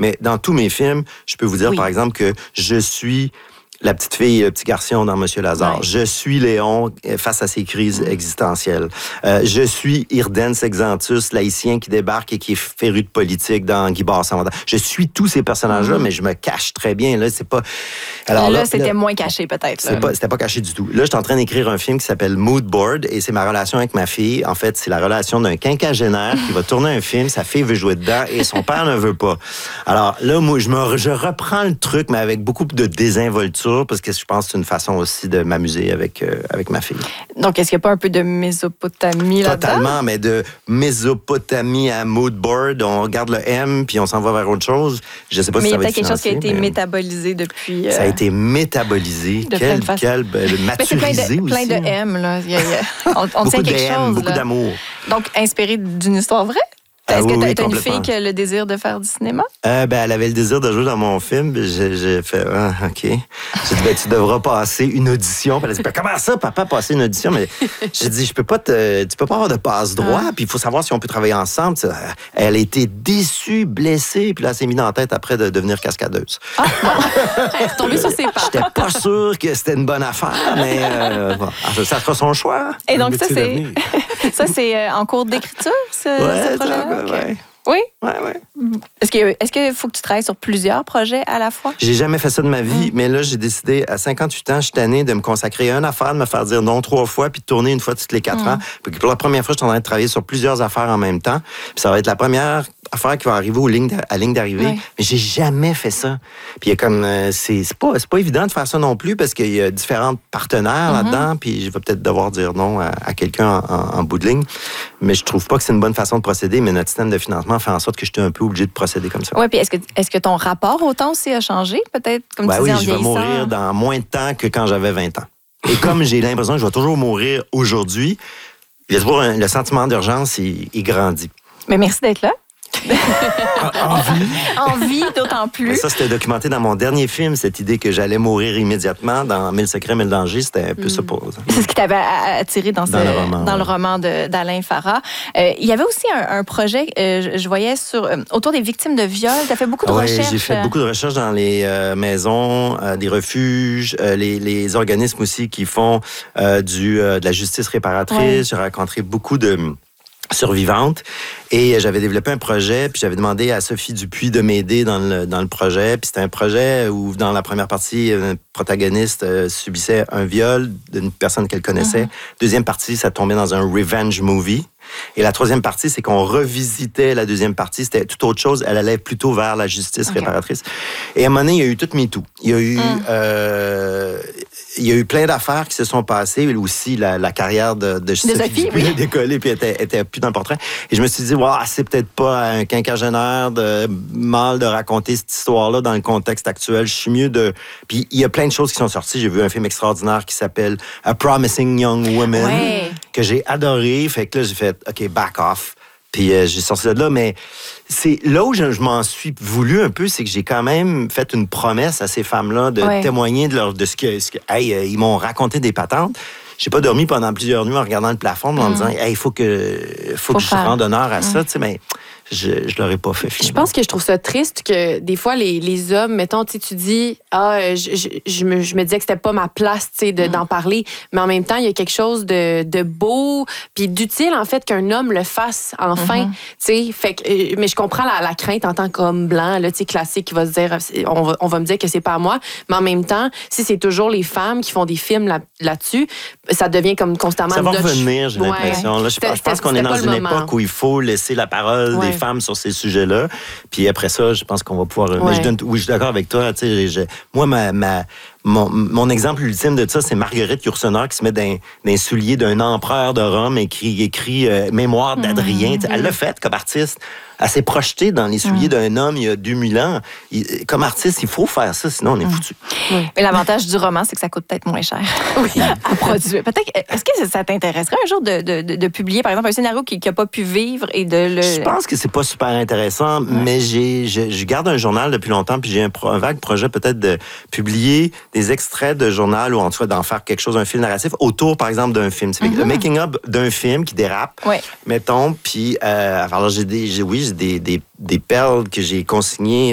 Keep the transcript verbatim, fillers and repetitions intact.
Mais dans tous mes films, je peux vous dire, oui. par exemple, que je suis la petite fille et le petit garçon dans Monsieur Lazare. Ouais. Je suis Léon face à ses crises mmh. existentielles. Euh, je suis Irdens Exantus, l'haïtien qui débarque et qui est féru de politique dans Guy Barre-Samanda. Je suis tous ces personnages-là, mmh. mais je me cache très bien. Là, c'est pas... Alors, là, là c'était là, moins caché, peut-être. C'est pas, c'était pas caché du tout. Là, je suis en train d'écrire un film qui s'appelle Mood Board et c'est ma relation avec ma fille. En fait, c'est la relation d'un quinquagénaire qui va tourner un film, sa fille veut jouer dedans et son père ne veut pas. Alors là, moi, je, me, je reprends le truc, mais avec beaucoup de désinvolture, parce que je pense que c'est une façon aussi de m'amuser avec, euh, avec ma fille. Donc, est-ce qu'il n'y a pas un peu de Mésopotamie là-dedans? Totalement, mais de Mésopotamie à mood board, on regarde le M, puis on s'en va vers autre chose. Je ne sais pas mais si ça va être Mais il y a peut-être quelque chose qui a été mais... métabolisé depuis... Euh... Ça a été métabolisé. De quel, quel ben, maturisé plein de, aussi. Plein de M, là. Il y a, il y a... On, on beaucoup tient quelque de M, chose, beaucoup là. d'amour. Donc, inspiré d'une histoire vraie? Ah, Est-ce oui, que oui, tu as une fille qui a le désir de faire du cinéma? Euh, ben, elle avait le désir de jouer dans mon film. J'ai, j'ai fait, ah, OK. J'ai dit, ben, tu devras passer une audition. Puis elle a dit, ben, comment ça, papa, passer une audition? Mais j'ai dit, je peux pas te, tu peux pas avoir de passe-droit. Ah. Puis il faut savoir si on peut travailler ensemble. Elle a été déçue, blessée. Puis là, elle s'est mise dans la tête après de devenir cascadeuse. Ah, elle est retombée sur ses pas. J'étais pas sûr que c'était une bonne affaire, mais euh, bon, ça sera son choix. Et donc, ça, c'est, ça, c'est en cours d'écriture, ce, ouais, ce projet-là? Okay. Ouais. Oui? Oui, oui. Est-ce que, est-ce qu'il faut que tu travailles sur plusieurs projets à la fois? J'ai jamais fait ça de ma vie, mm. mais là, j'ai décidé, à cinquantahuit ans, je suis tanné de me consacrer à une affaire, de me faire dire non trois fois, puis de tourner une fois toutes les quatre mm. ans. Puis pour la première fois, je suis en train de travailler sur plusieurs affaires en même temps. Puis ça va être la première affaire qui va arriver aux lignes à ligne d'arrivée. Oui. Mais j'ai jamais fait ça. Puis il y a comme, euh, c'est, c'est, pas, c'est pas évident de faire ça non plus, parce qu'il y a différents partenaires mm-hmm. là-dedans, puis je vais peut-être devoir dire non à, à quelqu'un en, en, en bout de ligne. Mais je trouve pas que c'est une bonne façon de procéder, mais notre système de financement fait en sorte que j'étais un peu obligé de procéder comme ça. Oui, puis est-ce que, est-ce que ton rapport au temps aussi a changé, peut-être, comme ben tu oui, dis, en je vais vieillissant? mourir dans moins de temps que quand j'avais vingt ans. Et comme j'ai l'impression que je vais toujours mourir aujourd'hui, il y a toujours un, le sentiment d'urgence, il, il grandit. Mais merci d'être là. En vie. En vie, d'autant plus. Mais ça, c'était documenté dans mon dernier film, cette idée que j'allais mourir immédiatement. Dans Mille secrets, mille dangers, c'était un peu mm. ça pour... C'est ce qui t'avait attiré dans, dans, ce, le, roman, dans ouais. le roman de, d'Alain Farah. Euh, il y avait aussi un, un projet, euh, je voyais, sur, euh, autour des victimes de viol. Tu as fait beaucoup de ouais, recherches. J'ai fait beaucoup de recherches dans les euh, maisons, euh, des refuges, euh, les, les organismes aussi qui font euh, du, euh, de la justice réparatrice. Ouais. J'ai rencontré beaucoup de... survivante. Et j'avais développé un projet, puis j'avais demandé à Sophie Dupuis de m'aider dans le, dans le projet. Puis c'était un projet où, dans la première partie, le protagoniste euh, subissait un viol d'une personne qu'elle connaissait. Uh-huh. Deuxième partie, ça tombait dans un revenge movie. Et la troisième partie, c'est qu'on revisitait la deuxième partie. C'était tout autre chose. Elle allait plutôt vers la justice okay. réparatrice. Et à un moment donné, il y a eu tout MeToo. Il y a eu... Mm. Euh, il y a eu plein d'affaires qui se sont passées. Mais aussi, la, la carrière de, de Sophie Dupuis a décollé puis était, était plus dans le portrait. Et je me suis dit, wow, c'est peut-être pas un quinquagénaire de mal de raconter cette histoire-là dans le contexte actuel. Je suis mieux de... Puis il y a plein de choses qui sont sorties. J'ai vu un film extraordinaire qui s'appelle A Promising Young Woman, ouais. que j'ai adoré. Fait que là, j'ai fait, OK, back off. Puis euh, j'ai sorti de là, mais c'est là où je, je m'en suis voulu un peu, c'est que j'ai quand même fait une promesse à ces femmes-là de ouais. témoigner de, leur, de ce que... Ce que hey, euh, ils m'ont raconté des patentes. J'ai pas dormi pendant plusieurs nuits en regardant le plafond, mm. en me disant, hey, il faut que, faut, faut que je rende honneur à mm. ça, tu sais, mais... Je, je l'aurais pas fait finalement. Je pense que je trouve ça triste que des fois, les, les hommes, mettons, tu dis, ah, je, je, je, me, je me disais que c'était pas ma place de, mm. d'en parler, mais en même temps, il y a quelque chose de, de beau puis d'utile, en fait, qu'un homme le fasse enfin. Mm-hmm. Fait que, mais je comprends la, la crainte en tant qu'homme blanc, là, classique, qui va se dire, on va, on va me dire que c'est pas à moi, mais en même temps, si c'est toujours les femmes qui font des films là, là-dessus, ça devient comme constamment... Ça va revenir, j'ai ouais. l'impression. Là, je, c'était, je pense qu'on est dans une moment. époque où il faut laisser la parole ouais. des femmes sur ces sujets-là. Puis après ça, je pense qu'on va pouvoir... Ouais. Mais je donne, oui, je suis d'accord avec toi. Tu sais, moi, ma, ma, mon, mon exemple ultime de ça, c'est Marguerite Yourcenar qui se met dans un soulier d'un empereur de Rome et écrit, écrit euh, Mémoire d'Adrien. Mmh. Elle l'a fait comme artiste. Elle s'est projetée dans les souliers mmh. d'un homme il y a deux mille ans. Il, comme artiste, il faut faire ça, sinon on est mmh. foutu. Oui. Mais l'avantage du roman, c'est que ça coûte peut-être moins cher oui. à produire. Peut-être, est-ce que ça t'intéresserait un jour de, de, de, de publier, par exemple, un scénario qui n'a pas pu vivre et de le... Je pense que c'est pas super intéressant, ouais. mais j'ai, je, je garde un journal depuis longtemps, puis j'ai un, pro, un vague projet peut-être de publier des extraits de journal ou en tout cas d'en faire quelque chose, un film narratif, autour, par exemple, d'un film. C'est mm-hmm. le making-up d'un film qui dérape, ouais. mettons, puis euh, alors j'ai des, j'ai, oui, j'ai des, des, des perles que j'ai consignées